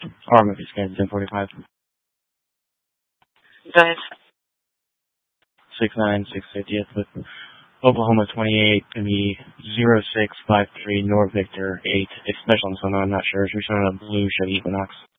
Arm scan 1045. Guys. 69650th with Oklahoma 28, going to be 0653 North Victor 8. It's special on sonar, I'm not sure. It's returning on a blue Chevy Equinox.